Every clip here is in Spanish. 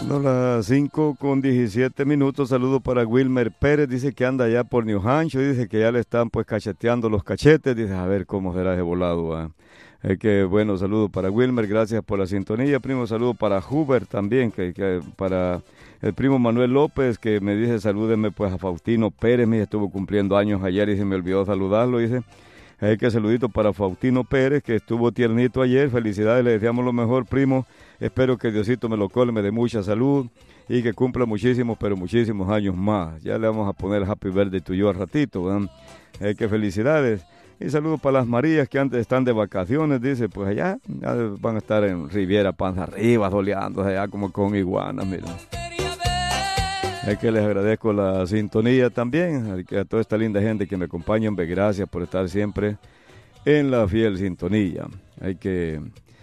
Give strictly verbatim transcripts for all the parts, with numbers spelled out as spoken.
Son las cinco con diecisiete minutos. Saludo para Wilmer Pérez. Dice que anda allá por New Hampshire. Dice que ya le están pues cacheteando los cachetes. Dice, a ver cómo será ese volado. ¿eh? Eh, que bueno, saludo para Wilmer. Gracias por la sintonía. Primo, saludo para Hubert también. Que, que para el primo Manuel López, que me dice, salúdeme pues a Faustino Pérez. Me estuvo cumpliendo años ayer y se me olvidó saludarlo. Dice, eh, que saludito para Faustino Pérez, que estuvo tiernito ayer. Felicidades, le deseamos lo mejor, primo. Espero que Diosito me lo cole, me dé mucha salud y que cumpla muchísimos, pero muchísimos años más. Ya le vamos a poner Happy Birthday to you al ratito, ¿verdad? Eh, que felicidades. Y saludos para las Marías que antes están de vacaciones, dice, pues allá ya van a estar en Riviera, panza arriba, soleándose allá como con iguanas, miren. Es que les agradezco la sintonía también, a toda esta linda gente que me acompaña, hombre, gracias por estar siempre en la fiel sintonía. Hay que...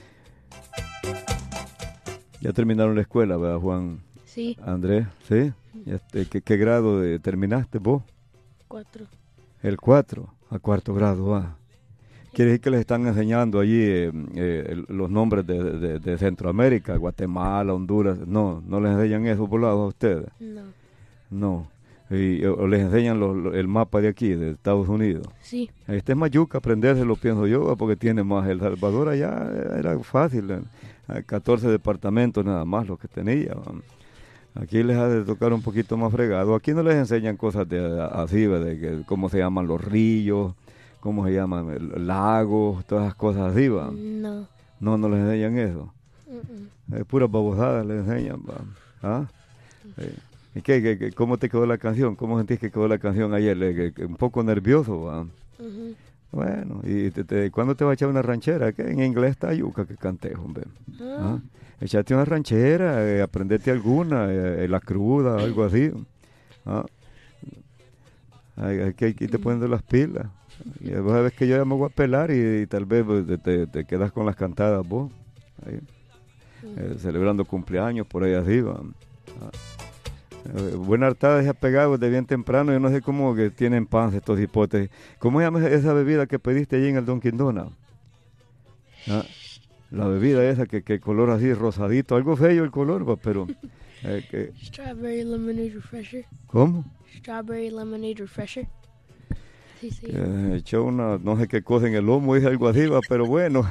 Ya terminaron la escuela, ¿verdad, Juan? Sí. Andrés, ¿sí? Este, ¿qué, ¿Qué grado de, terminaste vos? Cuatro. El cuatro, a cuarto grado, ah. Quiere decir que les están enseñando allí eh, eh, los nombres de, de, de Centroamérica, Guatemala, Honduras. No, no les enseñan eso por lado a ustedes. No. No. Y, o les enseñan lo, lo, el mapa de aquí, de Estados Unidos. Sí. Este es mayuca aprendérselo, pienso yo, porque tiene más. El Salvador allá era fácil. Eh. catorce departamentos nada más los que tenía. Aquí les ha de tocar un poquito más fregado. Aquí no les enseñan cosas de, así, de que, cómo se llaman los ríos, cómo se llaman el, lagos, todas esas cosas así, ¿va? No. No, no les enseñan eso. Uh-uh. Es puras babosadas les enseñan, ¿va? ¿Ah? Sí. ¿Y qué, qué, qué, cómo te quedó la canción? ¿Cómo sentís que quedó la canción ayer? Que, que, un poco nervioso, ¿va? Uh-huh. Bueno, ¿y te, te, cuándo te va a echar una ranchera? Que en inglés está yuca que canté, hombre. Ah. ¿Ah? Echate una ranchera, eh, aprendete alguna, eh, la cruda, algo así. ¿Ah? Hay que ir te poniendo las pilas. Y vos sabés que yo ya me voy a pelar y, y tal vez pues, te, te, te quedas con las cantadas vos. Ahí. Eh, celebrando cumpleaños por ahí arriba. ¿Ah? Eh, buena hartada se ha pegado de bien temprano. Yo no sé cómo que tienen panza estos hipotes. ¿Cómo se llama esa bebida que pediste allí en el Dunkin' Donuts? ¿Ah? La bebida esa que, que color así rosadito, algo feo el color, va, pero... Eh, que... Strawberry Lemonade Refresher. ¿Cómo? Strawberry Lemonade Refresher. Sí, sí. Eh, echó una, no sé qué cosa en el lomo, dice algo así, va, pero bueno.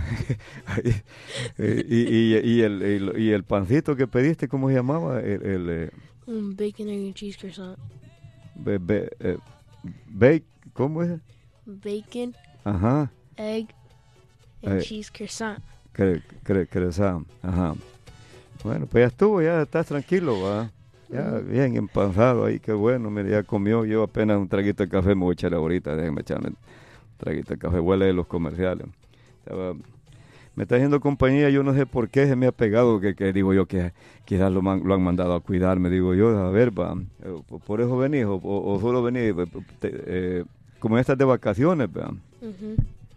y, y, y, y, el, el, y el pancito que pediste, ¿cómo se llamaba? El, el, eh, Un bacon, egg, and cheese croissant. Be, be, eh, bake, ¿cómo es? Bacon, Ajá. egg, and Eh. cheese croissant. Cre, cre, crezán, ajá. Bueno, pues ya estuvo, ya estás tranquilo, va. Ya Uh-huh. bien empanzado ahí, qué bueno, mira, ya comió, yo apenas un traguito de café me voy a echar ahorita, déjenme echarme un traguito de café, huele de los comerciales. Estaba, me está haciendo compañía, yo no sé por qué se me ha pegado, que, que digo yo que quizás lo, man, lo han mandado a cuidar, me digo yo, a ver, va, por eso venís, o, o, o solo venís, te, eh, como estas de vacaciones, va. Uh-huh.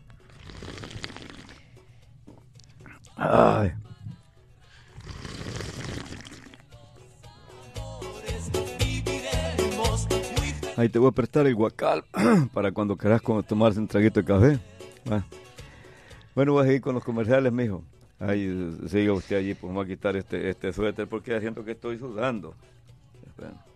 Ay. Ahí te voy a prestar el guacal para cuando quieras tomarse un traguito de café. Ah. Bueno, voy a seguir con los comerciales, mijo. Ahí siga usted allí, pues vamos a quitar este, este suéter porque siento que estoy sudando. Espera.